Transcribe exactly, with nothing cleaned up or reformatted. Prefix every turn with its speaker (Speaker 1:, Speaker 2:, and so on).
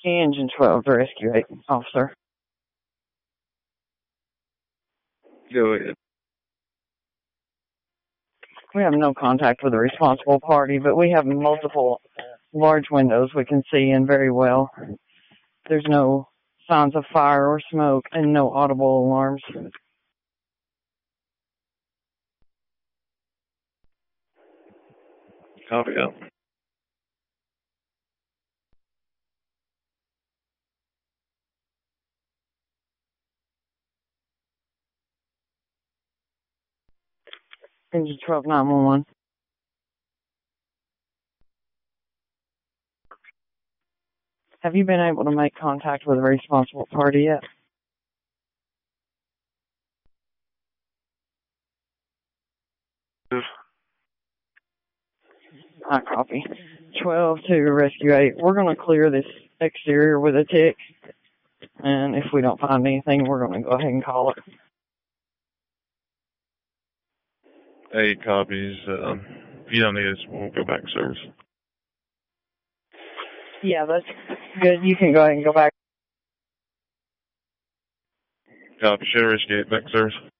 Speaker 1: Engine twelve to Rescue eight, officer.
Speaker 2: Go ahead.
Speaker 1: We have no contact with the responsible party, but we have multiple large windows we can see in very well. There's no signs of fire or smoke and no audible alarms.
Speaker 2: Copy out.
Speaker 1: Engine twelve nine one one. Have you been able to make contact with the responsible party yet? I copy. twelve to Rescue eight. We're going to clear this exterior with a tick, and if we don't find anything, we're going to go ahead and call it.
Speaker 2: Eight copies. Um, if you don't need us, we'll go back to service.
Speaker 1: Yeah, that's good. You can go ahead and go back.
Speaker 2: Copy. Show Rescue eight back to service.